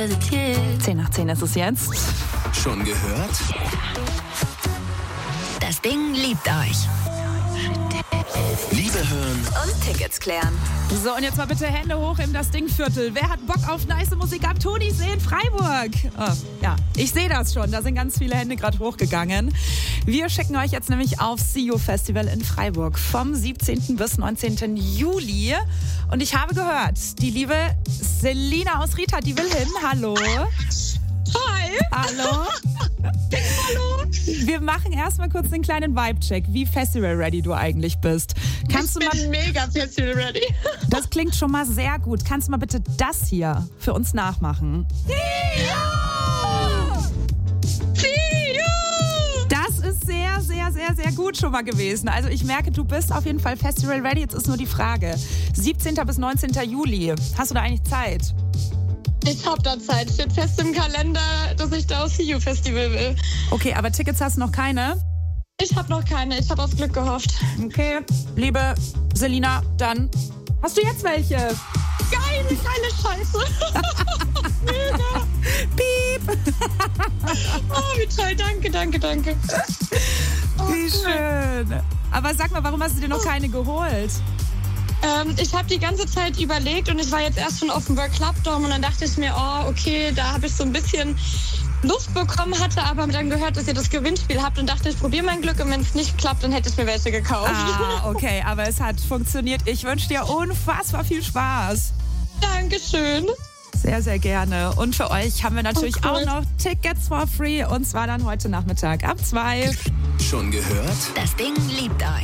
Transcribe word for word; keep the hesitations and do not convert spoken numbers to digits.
zehn nach zehn ist es jetzt. Schon gehört? Das Ding liebt euch. Liebe hören Und Tickets klären. So, und jetzt mal bitte Hände hoch im Das Ding-Viertel. Wer hat Bock auf nice Musik am Tonisee in Freiburg? Oh, ja, ich sehe das schon. Da sind ganz viele Hände gerade hochgegangen. Wir schicken euch jetzt nämlich aufs See You Festival in Freiburg vom siebzehnten bis neunzehnten Juli. Und ich habe gehört, die liebe Selina aus Ried, die will hin. Hallo. Hi. Hallo. Hallo. Wir machen erstmal kurz einen kleinen Vibe-Check, wie festival-ready du eigentlich bist. Kannst ich du bin mal, mega festival-ready. das klingt schon mal sehr gut. Kannst du mal bitte das hier für uns nachmachen? Das ist sehr, sehr, sehr, sehr gut schon mal gewesen. Also ich merke, du bist auf jeden Fall festival-ready. Jetzt ist nur die Frage, siebzehnten bis neunzehnten Juli, hast du da eigentlich Zeit? Ich hab da Zeit. Steht fest im Kalender, dass ich da aufs See You Festival will. Okay, aber Tickets hast du noch keine? Ich hab noch keine. Ich hab aufs Glück gehofft. Okay, liebe Selina, dann hast du jetzt welche. Geil, geile Scheiße. Mega. Piep. Oh, wie toll. Danke, danke, danke. Oh, Wie schön. Aber sag mal, warum hast du dir noch keine geholt? Ähm, ich habe die ganze Zeit überlegt und ich war jetzt erst schon auf dem World Club Dome und dann dachte ich mir, oh, okay, da habe ich so ein bisschen Lust bekommen, hatte aber dann gehört, dass ihr das Gewinnspiel habt und dachte, ich probiere mein Glück und wenn es nicht klappt, dann hätte ich mir welche gekauft. Ah, okay, aber es hat funktioniert. Ich wünsche dir unfassbar viel Spaß. Dankeschön. Sehr, sehr gerne. Und für euch haben wir natürlich Oh, cool. auch noch Tickets for free und zwar dann heute Nachmittag ab zwei. schon gehört? Das Ding liebt euch.